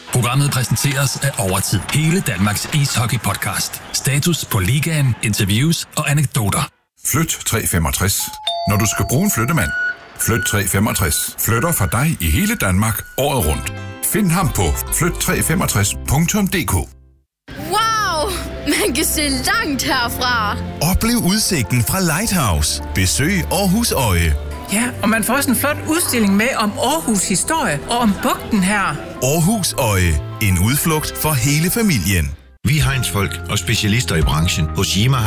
Programmet præsenteres af Overtid. Hele Danmarks ishockey-podcast. Status på ligaen, interviews og anekdoter. Flyt 365. Når du skal bruge en flyttemand. Flyt 365. Flytter for dig i hele Danmark året rundt. Find ham på flyt365.dk. Wow! Man kan se langt herfra. Oplev udsigten fra Lighthouse. Besøg Aarhus Øje. Ja, og man får også en flot udstilling med om Aarhus historie og om bugten her. Aarhus Øje. En udflugt for hele familien. Vi er Heinz Folk og specialister i branchen. Hos Yima